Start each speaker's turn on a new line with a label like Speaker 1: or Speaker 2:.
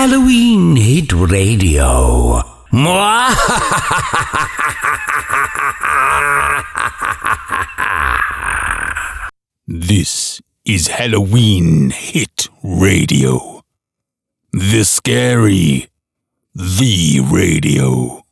Speaker 1: Halloween Hit Radio.
Speaker 2: This is Halloween Hit Radio. The Scary, the Radio.